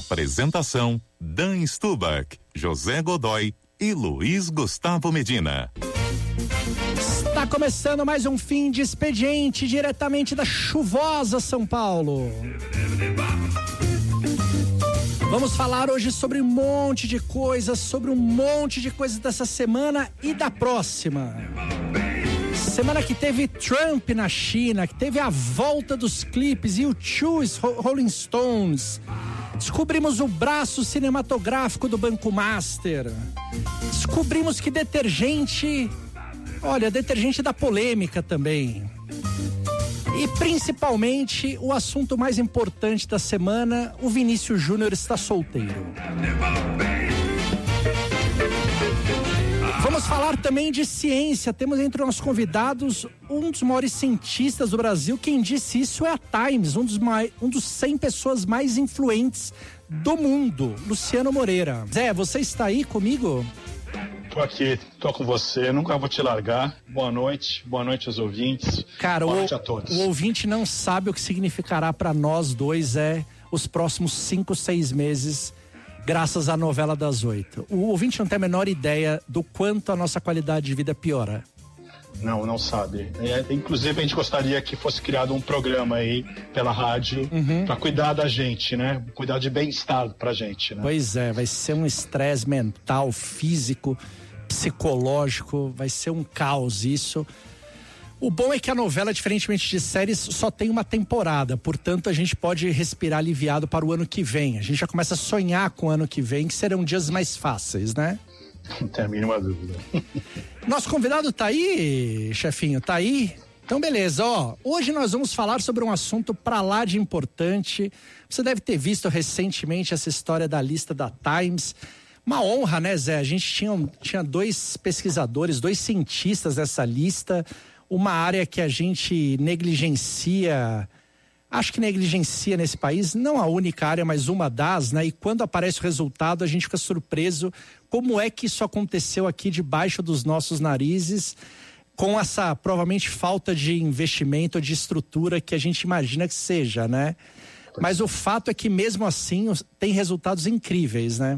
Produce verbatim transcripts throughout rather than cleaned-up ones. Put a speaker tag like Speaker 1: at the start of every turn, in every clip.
Speaker 1: Apresentação: Dan Stubach, José Godoy e Luiz Gustavo Medina.
Speaker 2: Está começando mais um fim de expediente diretamente da chuvosa São Paulo. Vamos falar hoje sobre um monte de coisas, sobre um monte de coisas dessa semana e da próxima. Semana que teve Trump na China, que teve a volta dos clipes e o Choose Rolling Stones. Descobrimos o braço cinematográfico do Banco Master. Descobrimos que detergente... Olha, detergente da polêmica também. E principalmente o assunto mais importante da semana: o Vinícius Júnior está solteiro. Vamos falar também de ciência. Temos entre os nossos convidados um dos maiores cientistas do Brasil. Quem disse isso é a Times, um dos, mais, um dos cem pessoas mais influentes do mundo, Luciano Moreira. Zé, você está aí comigo?
Speaker 3: Tô aqui, tô com você, nunca vou te largar. Boa noite, boa noite aos ouvintes.
Speaker 2: Cara,
Speaker 3: boa
Speaker 2: o,
Speaker 3: noite a todos.
Speaker 2: O ouvinte não sabe o que significará para nós dois é os próximos cinco, seis meses, graças à novela das oito. O ouvinte não tem a menor ideia do quanto a nossa qualidade de vida piora.
Speaker 3: Não, não sabe. É, inclusive, a gente gostaria que fosse criado um programa aí pela rádio uhum. para cuidar da gente, né? Cuidar de bem-estar pra gente, né?
Speaker 2: Pois é, vai ser um estresse mental, físico, psicológico, vai ser um caos isso. O bom é que a novela, diferentemente de séries, só tem uma temporada, portanto a gente pode respirar aliviado para o ano que vem. A gente já começa a sonhar com o ano que vem, que serão dias mais fáceis, né?
Speaker 3: Não tem a mínima dúvida.
Speaker 2: Nosso convidado tá aí, chefinho, tá aí? Então beleza, ó, hoje nós vamos falar sobre um assunto pra lá de importante. Você deve ter visto recentemente essa história da lista da Times. Uma honra, né, Zé? A gente tinha, tinha dois pesquisadores, dois cientistas dessa lista, uma área que a gente negligencia, acho que negligencia nesse país, não a única área, mas uma das, né? E quando aparece o resultado, a gente fica surpreso como é que isso aconteceu aqui debaixo dos nossos narizes, com essa, provavelmente, falta de investimento, de estrutura que a gente imagina que seja, né? Mas o fato é que, mesmo assim, tem resultados incríveis, né?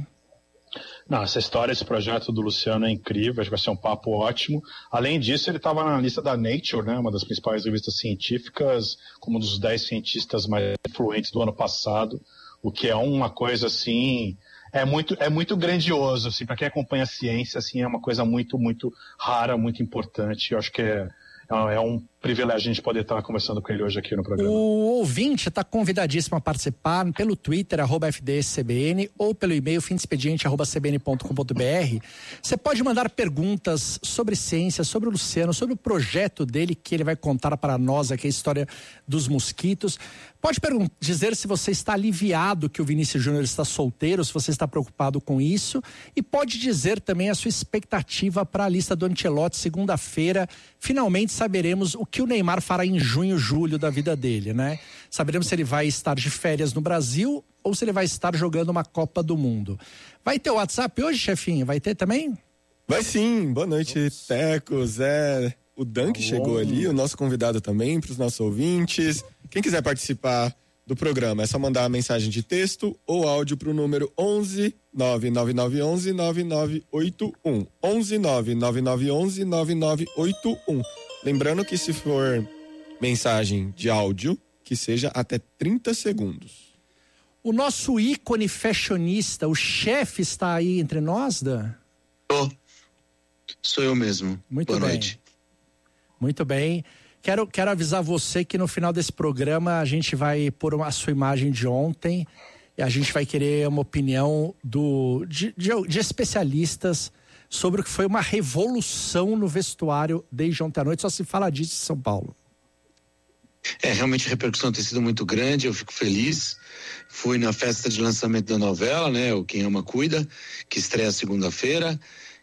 Speaker 3: Não, essa história, esse projeto do Luciano é incrível, acho que vai ser um papo ótimo. Além disso, ele estava na lista da Nature, né, uma das principais revistas científicas, como um dos dez cientistas mais influentes do ano passado, o que é uma coisa, assim, é muito, é muito grandioso, assim, para quem acompanha a ciência, assim, é uma coisa muito, muito rara, muito importante. Eu acho que é, é um privilégio a gente poder estar conversando com ele hoje aqui no programa.
Speaker 2: O ouvinte está convidadíssimo a participar pelo Twitter, arroba F D S C B N, ou pelo e-mail fimdexpediente, arroba c b n ponto com ponto b r. Você pode mandar perguntas sobre ciência, sobre o Luciano, sobre o projeto dele, que ele vai contar para nós aqui, a história dos mosquitos. Pode dizer se você está aliviado que o Vinícius Júnior está solteiro, se você está preocupado com isso. E pode dizer também a sua expectativa para a lista do Ancelotti segunda-feira. Finalmente saberemos o que o Neymar fará em junho, julho da vida dele, né? Saberemos se ele vai estar de férias no Brasil ou se ele vai estar jogando uma Copa do Mundo. Vai ter o WhatsApp hoje, chefinho? Vai ter também?
Speaker 4: Vai sim. Boa noite, Teco, Zé, o Dan que chegou ali, o nosso convidado também, para os nossos ouvintes. Quem quiser participar do programa, é só mandar a mensagem de texto ou áudio para o número onze nove nove nove onze nove nove oito um. onze nove nove nove onze nove nove oito um. Lembrando que se for mensagem de áudio, que seja até trinta segundos.
Speaker 2: O nosso ícone fashionista, o chefe, está aí entre nós, Dan?
Speaker 5: Oh, sou eu mesmo.
Speaker 2: Muito
Speaker 5: Boa
Speaker 2: bem.
Speaker 5: noite.
Speaker 2: Muito bem. Quero, quero avisar você que no final desse programa a gente vai pôr a sua imagem de ontem e a gente vai querer uma opinião do, de, de, de especialistas sobre o que foi uma revolução no vestuário desde ontem à noite. Só se fala disso em São Paulo.
Speaker 5: É, realmente a repercussão tem sido muito grande, eu fico feliz. Fui na festa de lançamento da novela, né, o Quem Ama Cuida, que estreia segunda-feira,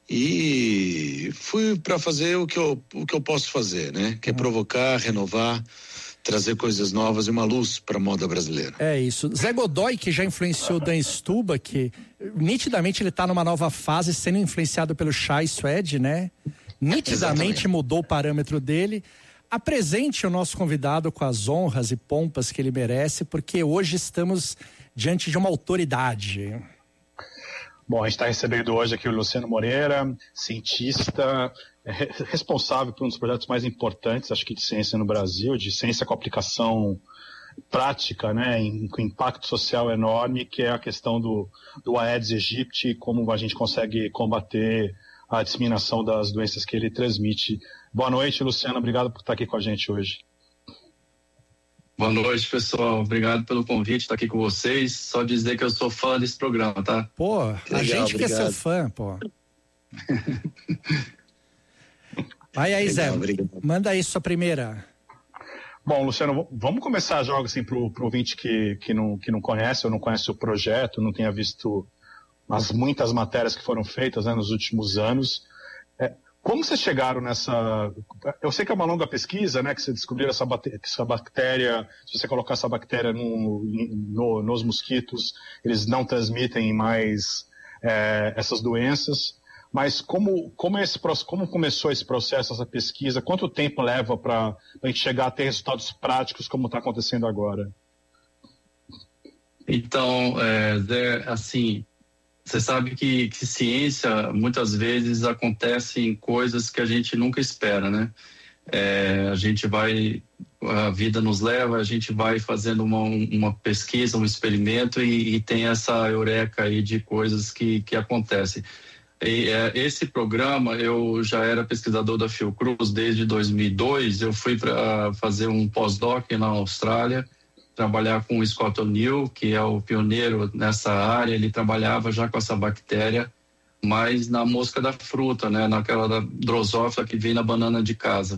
Speaker 5: e fui para fazer o que eu, o que eu posso fazer, né, que é provocar, renovar, trazer coisas novas e uma luz para a moda brasileira.
Speaker 2: É isso. Zé Godoy, que já influenciou o Dan Stubach, que nitidamente ele está numa nova fase, sendo influenciado pelo Chai Suede, né? Nitidamente mudou o parâmetro dele. apresente o nosso convidado com as honras e pompas que ele merece, porque hoje estamos diante de uma autoridade.
Speaker 3: Bom, a gente está recebendo hoje aqui o Luciano Moreira, cientista, responsável por um dos projetos mais importantes, acho que de ciência no Brasil, de ciência com aplicação prática, né, com impacto social enorme, que é a questão do, do Aedes aegypti e como a gente consegue combater a disseminação das doenças que ele transmite. Boa noite, Luciano, obrigado por estar aqui com a gente hoje.
Speaker 6: Boa noite, pessoal. Obrigado pelo convite, estar aqui com vocês. Só dizer que eu sou fã desse programa, tá?
Speaker 2: Pô,
Speaker 6: Legal,
Speaker 2: a gente
Speaker 6: obrigado.
Speaker 2: que é seu fã, pô. Vai aí, Zé. Obrigado. Manda aí sua primeira.
Speaker 3: Bom, Luciano, vamos começar já assim para o ouvinte que, que, não, que não conhece ou não conhece o projeto, não tenha visto as muitas matérias que foram feitas, né, nos últimos anos. É, como vocês chegaram nessa... Eu sei que é uma longa pesquisa, né, que você descobriu essa, bate... essa bactéria, se você colocar essa bactéria no, no, nos mosquitos, eles não transmitem mais é, essas doenças. Mas como, como, esse, como começou esse processo, essa pesquisa? Quanto tempo leva para a gente chegar a ter resultados práticos como está acontecendo agora?
Speaker 6: Então, é, Zé, assim, você sabe que, que ciência muitas vezes acontece em coisas que a gente nunca espera, né? É, a gente vai, a vida nos leva, a gente vai fazendo uma, uma pesquisa, um experimento e, e tem essa eureka aí de coisas que, que acontecem. E, é, esse programa, eu já era pesquisador da Fiocruz desde dois mil e dois, eu fui para fazer um pós-doc na Austrália, trabalhar com o Scott O'Neill, que é o pioneiro nessa área. Ele trabalhava já com essa bactéria, mas na mosca da fruta, né, naquela da Drosophila que vem na banana de casa.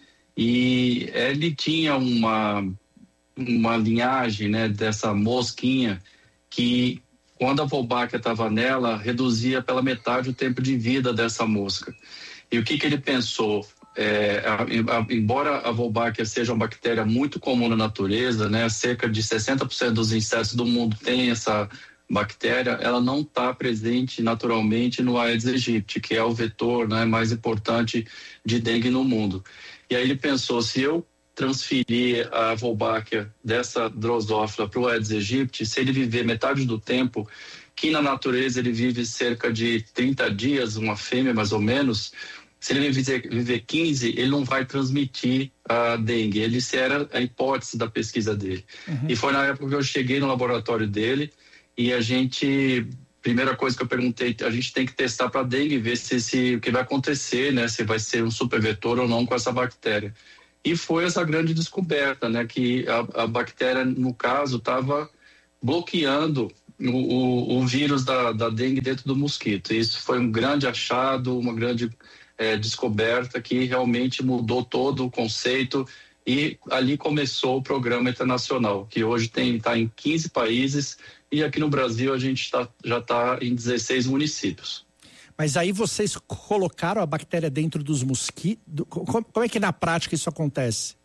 Speaker 6: E ele tinha uma, uma linhagem, né, dessa mosquinha que... Quando a Wolbachia estava nela, reduzia pela metade o tempo de vida dessa mosca. E o que, que ele pensou? É, a, a, embora a Wolbachia seja uma bactéria muito comum na natureza, né, cerca de sessenta por cento dos insetos do mundo tem essa bactéria, ela não está presente naturalmente no Aedes aegypti, que é o vetor, né, mais importante de dengue no mundo. E aí ele pensou, se eu transferir a Wolbachia dessa Drosophila para o Aedes aegypti, se ele viver metade do tempo, que na natureza ele vive cerca de trinta dias, uma fêmea mais ou menos, se ele viver, viver quinze, ele não vai transmitir a dengue. Ele era a hipótese da pesquisa dele. Uhum. E foi na época que eu cheguei no laboratório dele e a gente... Primeira coisa que eu perguntei, a gente tem que testar para dengue, ver se, se o que vai acontecer, né, se vai ser um supervetor ou não com essa bactéria. E foi essa grande descoberta, né, que a, a bactéria, no caso, estava bloqueando o, o, o vírus da, da dengue dentro do mosquito. E isso foi um grande achado, uma grande é, descoberta que realmente mudou todo o conceito. E ali começou o programa internacional, que hoje está em quinze países e aqui no Brasil a gente tá, já está em dezesseis municípios.
Speaker 2: Mas aí vocês colocaram a bactéria dentro dos mosquitos? Como é que na prática isso acontece?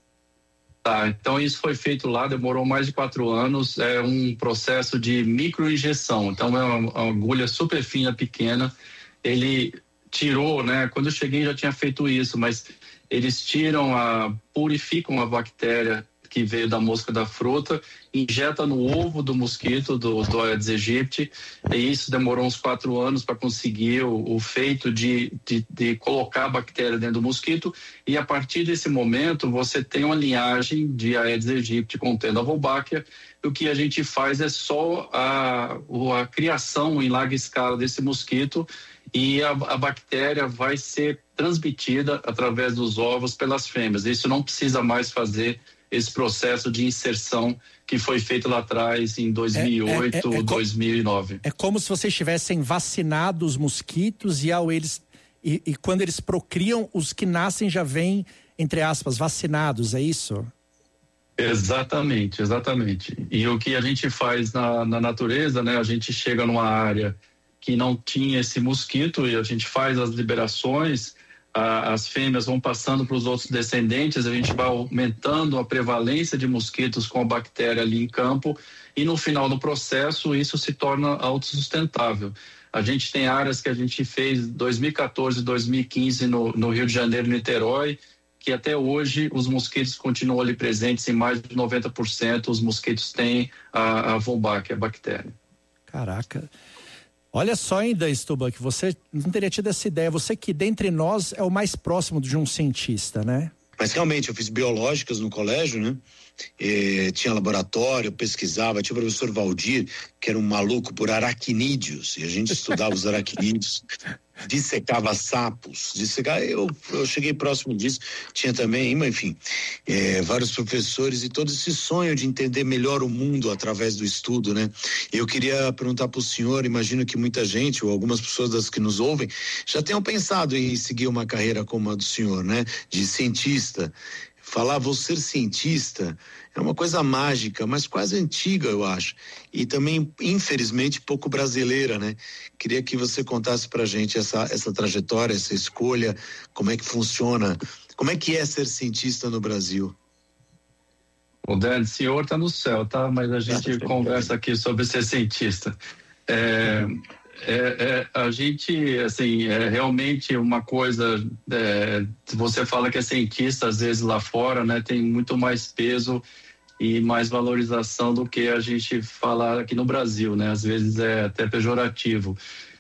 Speaker 6: Tá, então isso foi feito lá, demorou mais de quatro anos, é um processo de microinjeção, então é uma, uma agulha super fina, pequena. Ele tirou, né, quando eu cheguei já tinha feito isso, mas eles tiram, a, purificam a bactéria que veio da mosca da fruta, injeta no ovo do mosquito, do, do Aedes aegypti, e isso demorou uns quatro anos para conseguir o, o feito de, de, de colocar a bactéria dentro do mosquito, e a partir desse momento você tem uma linhagem de Aedes aegypti contendo a Wolbachia. O que a gente faz é só a, a criação em larga escala desse mosquito, e a, a bactéria vai ser transmitida através dos ovos pelas fêmeas. Isso não precisa mais fazer esse processo de inserção que foi feito lá atrás em dois mil e oito, é, é, é, é dois mil e nove.
Speaker 2: É como se vocês tivessem vacinado os mosquitos e ao eles e, e quando eles procriam, os que nascem já vêm, entre aspas, vacinados, é isso?
Speaker 6: Exatamente, exatamente. E o que a gente faz na, na natureza, né? A gente chega numa área que não tinha esse mosquito e a gente faz as liberações, a, as fêmeas vão passando para os outros descendentes, a gente vai aumentando a prevalência de mosquitos com a bactéria ali em campo e no final do processo isso se torna autossustentável. A gente tem áreas que a gente fez dois mil e quatorze, dois mil e quinze no, no Rio de Janeiro, Niterói, que até hoje os mosquitos continuam ali presentes em mais de noventa por cento, os mosquitos têm a, a Wolbachia, que é a bactéria.
Speaker 2: Caraca. Olha só, hein, Dan Stubach, você não teria tido essa ideia. Você que dentre nós é o mais próximo de um cientista, né?
Speaker 5: Mas realmente eu fiz biológicas no colégio, né? E tinha laboratório, eu pesquisava, tinha o professor Valdir, que era um maluco por aracnídeos, e a gente estudava os aracnídeos, dissecava sapos, dissecava, eu, eu cheguei próximo disso, tinha também, enfim, é, vários professores e todo esse sonho de entender melhor o mundo através do estudo, né? Eu queria perguntar para o senhor, imagino que muita gente, ou algumas pessoas das que nos ouvem, já tenham pensado em seguir uma carreira como a do senhor, né? De cientista. Falar, vou ser cientista, é uma coisa mágica, mas quase antiga, eu acho. E também, infelizmente, pouco brasileira, né? Queria que você contasse pra gente essa, essa trajetória, essa escolha, como é que funciona, como é que é ser cientista no Brasil.
Speaker 6: O Dan, o senhor tá no céu, tá? Mas a gente ah, conversa aqui sobre ser cientista. É... É, é, a gente, assim, é realmente uma coisa, é, você fala que é cientista, às vezes lá fora, né, tem muito mais peso e mais valorização do que a gente falar aqui no Brasil, né, às vezes é até pejorativo.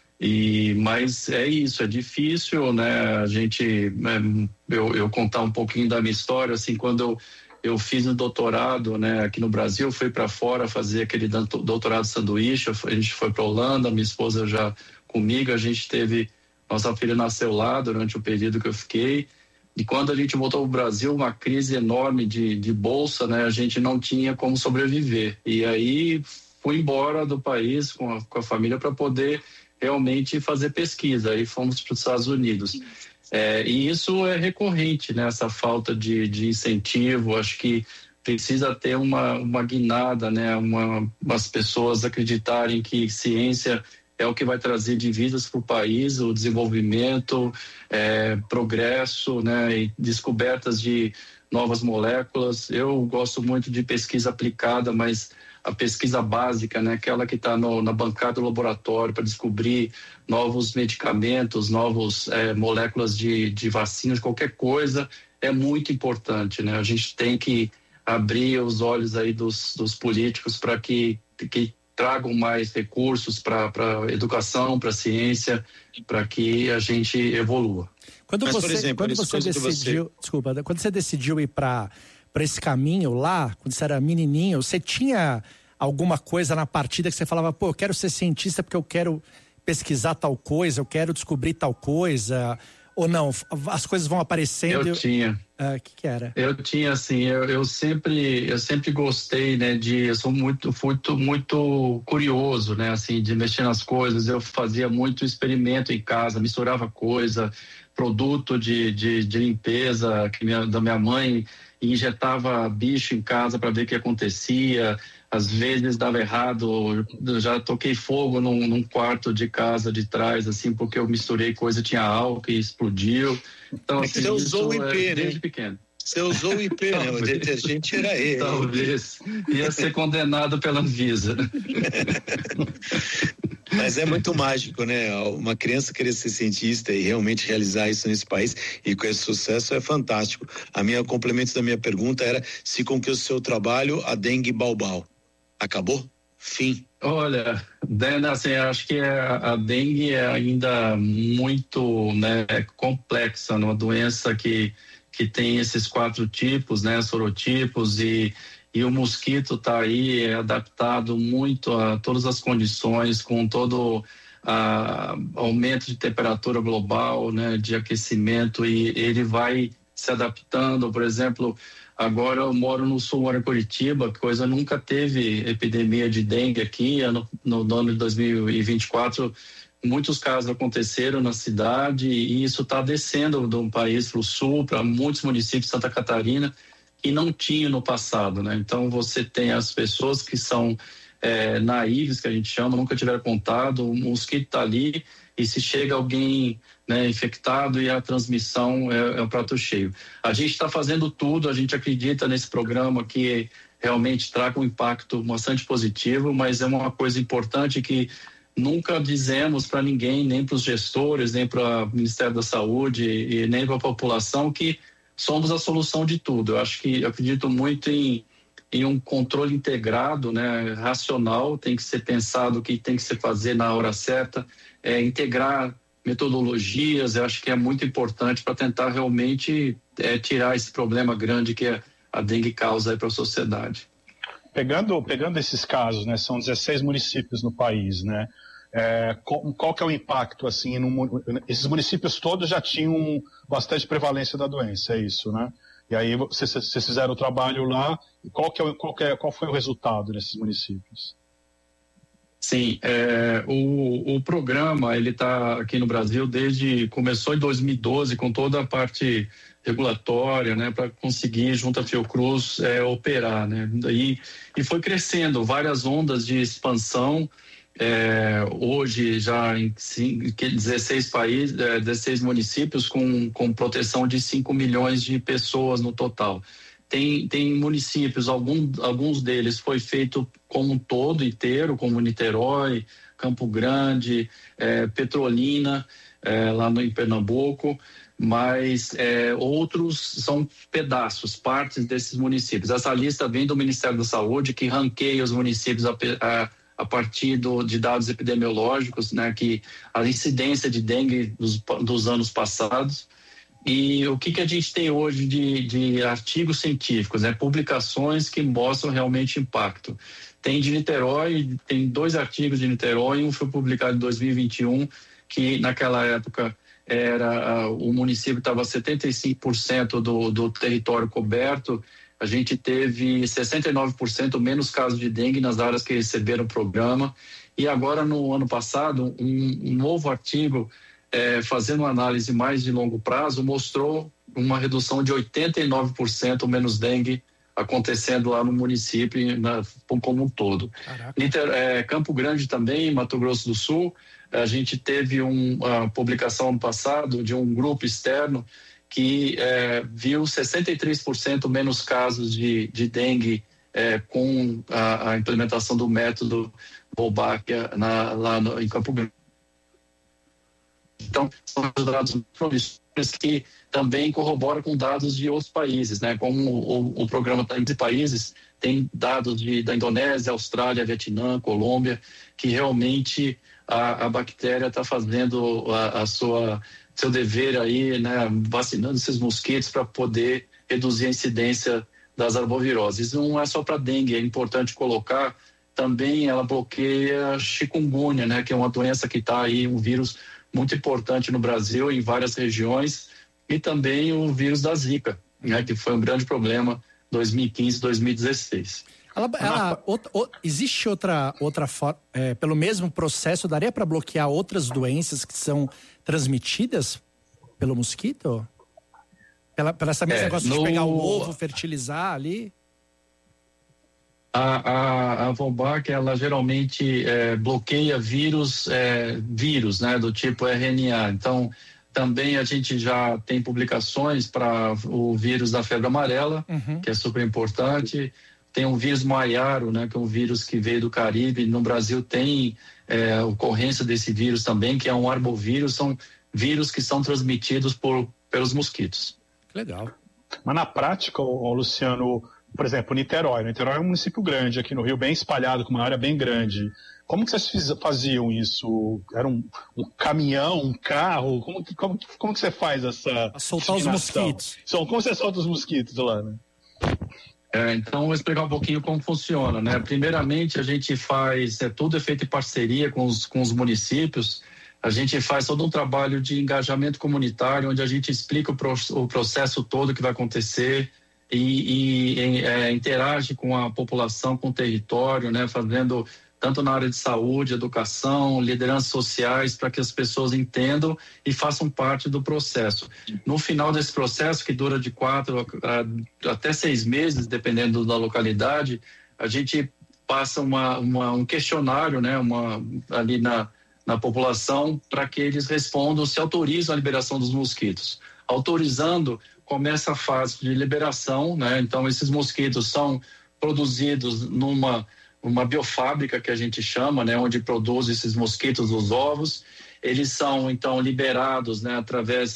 Speaker 6: E, mas é isso, é difícil, né, a gente, é, eu, eu contar um pouquinho da minha história, assim, quando eu Eu fiz um doutorado, né, aqui no Brasil, fui para fora fazer aquele doutorado sanduíche, a gente foi para Holanda, minha esposa já comigo, a gente teve, nossa filha nasceu lá durante o período que eu fiquei, e quando a gente voltou para o Brasil, uma crise enorme de, de bolsa, né, a gente não tinha como sobreviver, e aí fui embora do país com a, com a família para poder realmente fazer pesquisa, aí fomos para os Estados Unidos. É, e isso é recorrente, né? Essa falta de, de incentivo, acho que precisa ter uma, uma guinada, né? Uma, umas pessoas acreditarem que ciência é o que vai trazer divisas para o país, o desenvolvimento, é, progresso, né? E descobertas de novas moléculas. Eu gosto muito de pesquisa aplicada, mas a pesquisa básica, né, aquela que está na bancada do laboratório para descobrir novos medicamentos, novas é, moléculas de, de vacinas, qualquer coisa, é muito importante, né? A gente tem que abrir os olhos aí dos, dos políticos para que, que tragam mais recursos para a educação, para a ciência, para que a gente evolua.
Speaker 2: Quando
Speaker 5: Mas,
Speaker 2: você,
Speaker 5: por exemplo,
Speaker 2: quando você decidiu,
Speaker 5: você...
Speaker 2: desculpa, quando você decidiu ir para para esse caminho lá, quando você era menininho, você tinha alguma coisa na partida que você falava, pô, eu quero ser cientista porque eu quero pesquisar tal coisa, eu quero descobrir tal coisa, ou não, as coisas vão aparecendo?
Speaker 6: Eu tinha.
Speaker 2: O uh, que que era?
Speaker 6: Eu tinha, assim, eu, eu sempre, eu sempre gostei, né, de, eu sou muito, muito, muito curioso, né, assim, de mexer nas coisas, eu fazia muito experimento em casa, misturava coisa, produto de, de, de limpeza que minha, da minha mãe, injetava bicho em casa para ver o que acontecia, às vezes dava errado, eu já toquei fogo num, num quarto de casa de trás, assim, porque eu misturei coisa, tinha álcool e explodiu. Então, assim,
Speaker 5: você usou o I P,
Speaker 6: é,
Speaker 5: né?
Speaker 6: desde pequeno.
Speaker 5: Você usou o I P, né? O detergente era ele.
Speaker 6: Talvez. Ia ser condenado pela Anvisa.
Speaker 5: Mas é muito mágico, né? Uma criança querer ser cientista e realmente realizar isso nesse país e com esse sucesso é fantástico. A minha, o complemento da minha pergunta era se com que o seu trabalho a dengue balbal acabou? Fim.
Speaker 6: Olha, assim, acho que a, a dengue é ainda muito, né, complexa, uma doença que que tem esses quatro tipos, né, sorotipos, e, e o mosquito está aí é adaptado muito a todas as condições, com todo a, aumento de temperatura global, né, de aquecimento, e ele vai se adaptando. Por exemplo, agora eu moro no sul, moro em Curitiba, coisa nunca teve epidemia de dengue aqui, no, no ano de dois mil e vinte e quatro, muitos casos aconteceram na cidade e isso está descendo de um país para o sul, para muitos municípios de Santa Catarina, que não tinha no passado, né? Então você tem as pessoas que são é, naíves, que a gente chama, nunca tiveram contato, o mosquito está ali e se chega alguém, né, infectado, e a transmissão é, é um prato cheio. A gente está fazendo tudo, a gente acredita nesse programa que realmente traga um impacto bastante positivo, mas é uma coisa importante que nunca dizemos para ninguém, nem para os gestores, nem para o Ministério da Saúde e nem para a população, que somos a solução de tudo. Eu acho que eu acredito muito em, em um controle integrado, né, racional, tem que ser pensado o que tem que se fazer na hora certa, é, integrar metodologias, eu acho que é muito importante para tentar realmente é, tirar esse problema grande que a, a dengue causa para a sociedade.
Speaker 3: Pegando, pegando esses casos, né, são dezesseis municípios no país, né? É, qual, qual que é o impacto, assim, no, esses municípios todos já tinham bastante prevalência da doença, é isso, né? E aí vocês, vocês fizeram o trabalho lá, qual, que é, qual, que é, qual foi o resultado nesses municípios?
Speaker 6: Sim, é, o, o programa, ele está aqui no Brasil desde, começou em dois mil e doze com toda a parte regulatória, né, para conseguir, junto à Fiocruz, é, operar, né, e, e foi crescendo, várias ondas de expansão, é, hoje já em dezesseis países, é, dezesseis municípios com, com proteção de cinco milhões de pessoas no total. Tem, tem municípios, algum, alguns deles foi feito como um todo inteiro, como Niterói, Campo Grande, é, Petrolina, é, lá no, em Pernambuco, mas é, outros são pedaços, partes desses municípios. Essa lista vem do Ministério da Saúde, que ranqueia os municípios a, a, a partir do, de dados epidemiológicos, né, que a incidência de dengue dos, dos anos passados. E o que, que a gente tem hoje de, de artigos científicos, né? Publicações que mostram realmente impacto. Tem de Niterói, tem dois artigos de Niterói, um foi publicado em dois mil e vinte e um, que naquela época era, o município estava setenta e cinco por cento do, do território coberto, a gente teve sessenta e nove por cento menos casos de dengue nas áreas que receberam o programa. E agora, no ano passado, um, um novo artigo É, fazendo uma análise mais de longo prazo, mostrou uma redução de oitenta e nove por cento menos dengue acontecendo lá no município na, como um todo. Inter, é, Campo Grande também, Mato Grosso do Sul, a gente teve um, uma publicação no passado de um grupo externo que é, viu sessenta e três por cento menos casos de, de dengue é, com a, a implementação do método Wolbachia na, lá no, em Campo Grande. Então, são dados promissores que também corroboram com dados de outros países, né? Como o, o programa está entre países, tem dados de, da Indonésia, Austrália, Vietnã, Colômbia, que realmente a, a bactéria está fazendo a, a sua seu dever aí, né? Vacinando esses mosquitos para poder reduzir a incidência das arboviroses. Não é só para dengue, é importante colocar, também ela bloqueia a chikungunya, né? Que é uma doença que está aí, um vírus muito importante no Brasil, em várias regiões, e também o vírus da Zika, né, que foi um grande problema em dois mil e quinze, dois mil e dezesseis.
Speaker 2: Ela, ela, outra, o, existe outra, outra forma, é, pelo mesmo processo, daria para bloquear outras doenças que são transmitidas pelo mosquito? Pela, pela essa mesma é, negócio no... de pegar o ovo, fertilizar ali?
Speaker 6: A, a, a Wolbachia, ela geralmente é, bloqueia vírus, é, vírus, né, do tipo R N A. Então, também a gente já tem publicações para o vírus da febre amarela, uhum. que é super importante. Tem um vírus Maiaro, né, que é um vírus que veio do Caribe. No Brasil tem é, ocorrência desse vírus também, que é um arbovírus. São vírus que são transmitidos por, pelos mosquitos.
Speaker 2: Legal.
Speaker 3: Mas na prática, ô, Luciano, por exemplo, Niterói. Niterói é um município grande aqui no Rio, bem espalhado, com uma área bem grande. Como que vocês faziam isso? Era um, um caminhão, um carro? Como, como, como que você faz essa
Speaker 2: a soltar os mosquitos.
Speaker 3: Como você solta os mosquitos lá, né?
Speaker 6: É, então, vou explicar um pouquinho como funciona, né? Primeiramente, a gente faz, é, tudo é feito em parceria com os, com os municípios. A gente faz todo um trabalho de engajamento comunitário, onde a gente explica o, pro, o processo todo que vai acontecer, e, e é, interage com a população, com o território, né, fazendo tanto na área de saúde, educação, lideranças sociais, para que as pessoas entendam e façam parte do processo. No final desse processo, que dura de quatro a, até seis meses, dependendo da localidade, a gente passa uma, uma, um questionário, né, uma, ali na, na população, para que eles respondam se autorizam a liberação dos mosquitos. Autorizando, começa a fase de liberação, né? Então, esses mosquitos são produzidos numa uma biofábrica, que a gente chama, né? Onde produz esses mosquitos dos ovos. Eles são, então, liberados, né? Através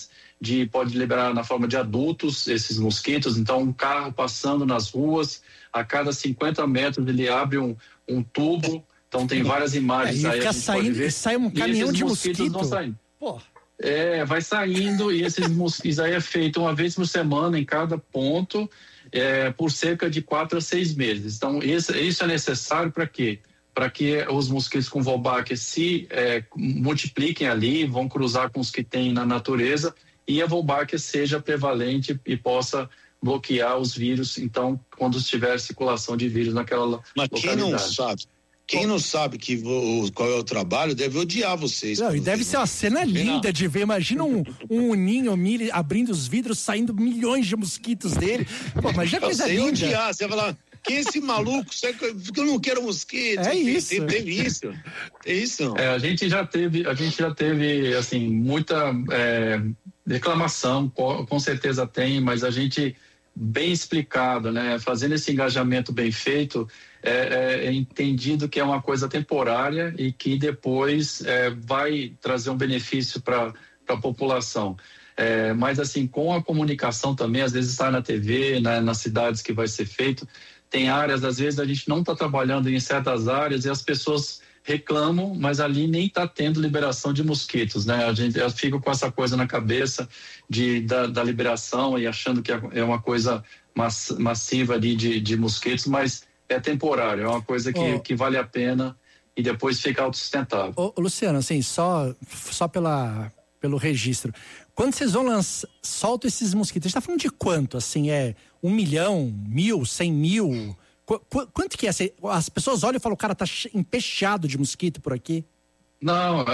Speaker 6: de, pode liberar na forma de adultos esses mosquitos. Então, um carro passando nas ruas, a cada cinquenta metros ele abre um, um tubo. Então, tem várias imagens
Speaker 2: é,
Speaker 6: aí.
Speaker 2: Fica
Speaker 6: a gente
Speaker 2: saindo,
Speaker 6: pode ver.
Speaker 2: E sai um caminhão de mosquito.
Speaker 6: Vão saindo.
Speaker 2: Pô.
Speaker 6: É, vai saindo e esses mosquitos aí é feito uma vez por semana em cada ponto, é, por cerca de quatro a seis meses. Então, isso, isso é necessário para quê? Para que os mosquitos com Wolbachia se é, multipliquem ali, vão cruzar com os que tem na natureza e a Wolbachia seja prevalente e possa bloquear os vírus. Então, quando estiver circulação de vírus naquela
Speaker 5: Mas
Speaker 6: localidade.
Speaker 5: Quem não sabe, quem não sabe que vou, qual é o trabalho deve odiar vocês.
Speaker 2: Não, e deve ser uma cena linda de ver. Imagina um, um ninho milho abrindo os vidros, saindo milhões de mosquitos dele. Pô, imagina que coisa linda.
Speaker 5: Odiar, você vai falar, quem é esse maluco? Porque eu não quero mosquito.
Speaker 2: É isso.
Speaker 5: Teve, teve isso. É isso.
Speaker 6: É, a gente já teve, a gente já teve, assim, muita é, reclamação, com certeza tem, mas a gente bem explicado, né? Fazendo esse engajamento bem feito, é, é, é entendido que é uma coisa temporária e que depois é, vai trazer um benefício para a população. É, mas assim, com a comunicação também, às vezes está na T V, né, nas cidades que vai ser feito, tem áreas, às vezes a gente não está trabalhando em certas áreas e as pessoas reclamam, mas ali nem está tendo liberação de mosquitos, né? A gente, eu fico com essa coisa na cabeça de, da, da liberação e achando que é uma coisa mass, massiva ali de, de mosquitos, mas é temporário, é uma coisa que, oh. que vale a pena e depois fica autossustentável.
Speaker 2: Ô, Luciano, assim, só, só pela, pelo registro, quando vocês vão lançar, soltam esses mosquitos, a gente tá falando de quanto, assim, é um milhão, mil, cem mil... Qu- qu- quanto que é? As pessoas olham e falam, o cara tá empesteado de mosquito por aqui.
Speaker 6: Não,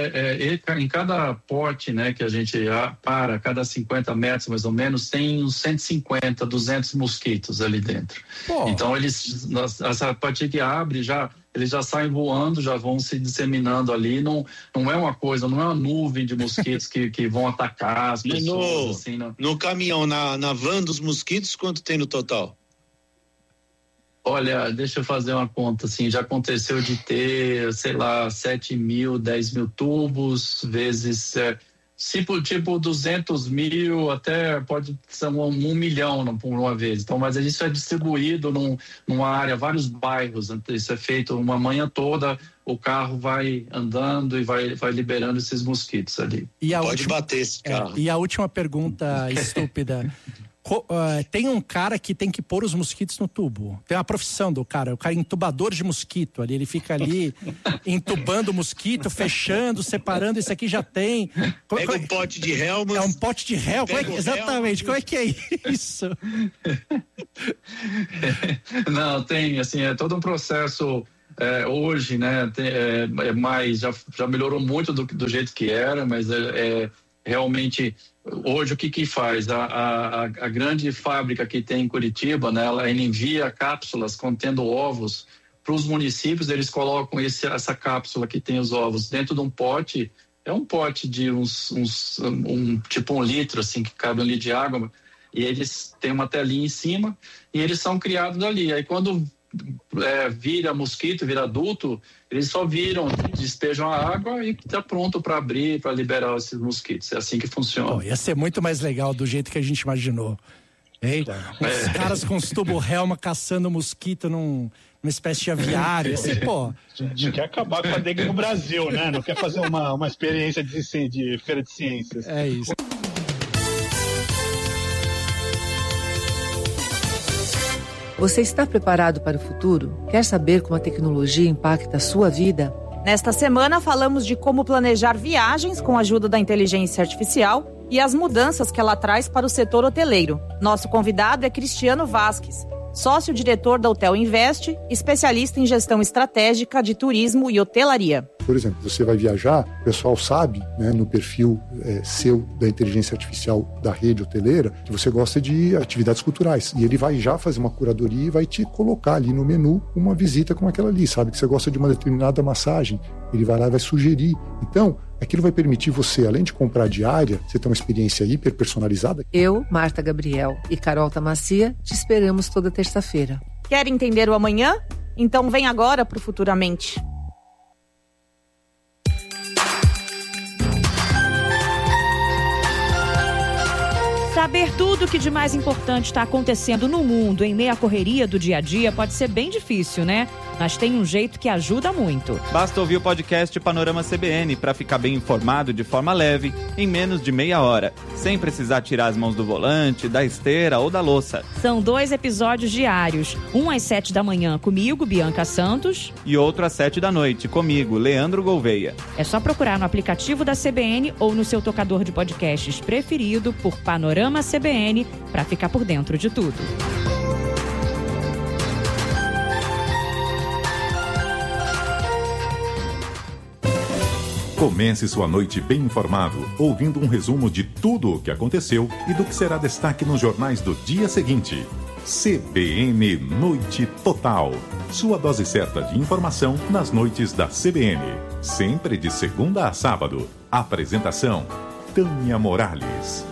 Speaker 6: é, é, em cada pote, né, que a gente para, cada cinquenta metros mais ou menos, tem uns cento e cinquenta, duzentos mosquitos ali dentro. Pô. Então, eles, essa partir que abre, já, eles já saem voando, já vão se disseminando ali. Não, não é uma coisa, não é uma nuvem de mosquitos que, que vão atacar as pessoas.
Speaker 5: No,
Speaker 6: assim, não.
Speaker 5: no caminhão, na, na van dos mosquitos, quanto tem no total?
Speaker 6: Olha, deixa eu fazer uma conta, assim, já aconteceu de ter, sei lá, sete mil, dez mil tubos, vezes, é, tipo, tipo duzentos mil, até pode ser um, um milhão por uma vez. Então, mas isso é distribuído num, numa área, vários bairros, isso é feito uma manhã toda, o carro vai andando e vai, vai liberando esses mosquitos ali.
Speaker 2: E a
Speaker 5: pode
Speaker 2: última,
Speaker 5: bater esse carro.
Speaker 2: É, e a última pergunta estúpida... Uh, tem um cara que tem que pôr os mosquitos no tubo. Tem uma profissão do cara, o cara é entubador de mosquito ali, ele fica ali entubando o mosquito, fechando, separando, isso aqui já tem.
Speaker 5: Pega como, um pote de Helmut.
Speaker 2: É um pote de Helmut, é, exatamente, como é que é isso?
Speaker 6: Não, tem, assim, é todo um processo é, hoje, né, tem, é, é mais, já, já melhorou muito do, do jeito que era, mas é, é realmente... Hoje o que que faz? A, a, a grande fábrica que tem em Curitiba, né, ela envia cápsulas contendo ovos para os municípios, eles colocam esse, essa cápsula que tem os ovos dentro de um pote, é um pote de uns, uns um, tipo um litro, assim, que cabe um litro de água, e eles têm uma telinha em cima e eles são criados ali. Aí quando é, vira mosquito, vira adulto, eles só viram, despejam a água e está pronto para abrir, para liberar esses mosquitos. É assim que funciona.
Speaker 2: Pô, ia ser muito mais legal do jeito que a gente imaginou. Hein? É. Os caras com os tubo Helma caçando mosquito num, numa espécie de aviário. Assim, pô.
Speaker 3: A gente quer acabar com a dengue no Brasil, né? Não quer fazer uma, uma experiência de, de feira de ciências.
Speaker 2: É isso.
Speaker 7: Você está preparado para o futuro? Quer saber como a tecnologia impacta a sua vida?
Speaker 8: Nesta semana falamos de como planejar viagens com a ajuda da inteligência artificial e as mudanças que ela traz para o setor hoteleiro. Nosso convidado é Cristiano Vasques, sócio-diretor da Hotel Invest, especialista em gestão estratégica de turismo e hotelaria.
Speaker 9: Por exemplo, você vai viajar, o pessoal sabe, né, no perfil é, seu da inteligência artificial da rede hoteleira, que você gosta de atividades culturais. E ele vai já fazer uma curadoria e vai te colocar ali no menu uma visita como aquela ali. Sabe que você gosta de uma determinada massagem, ele vai lá e vai sugerir. Então, aquilo vai permitir você, além de comprar diária, você ter uma experiência hiper personalizada.
Speaker 7: Eu, Marta Gabriel e Carol Tamacia te esperamos toda terça-feira.
Speaker 8: Quer entender o amanhã? Então vem agora para o Futuramente.
Speaker 10: Saber tudo o que de mais importante está acontecendo no mundo em meio à correria do dia a dia pode ser bem difícil, né? Mas tem um jeito que ajuda muito.
Speaker 11: Basta ouvir o podcast Panorama C B N para ficar bem informado de forma leve, em menos de meia hora, sem precisar tirar as mãos do volante, da esteira ou da louça.
Speaker 10: São dois episódios diários, um às sete da manhã comigo, Bianca Santos,
Speaker 11: e outro às sete da noite comigo, Leandro Gouveia.
Speaker 10: É só procurar no aplicativo da C B N ou no seu tocador de podcasts preferido por Panorama C B N para ficar por dentro de tudo.
Speaker 1: Comece sua noite bem informado, ouvindo um resumo de tudo o que aconteceu e do que será destaque nos jornais do dia seguinte. C B N Noite Total. Sua dose certa de informação nas noites da C B N. Sempre de segunda a sábado. Apresentação: Tânia Morales.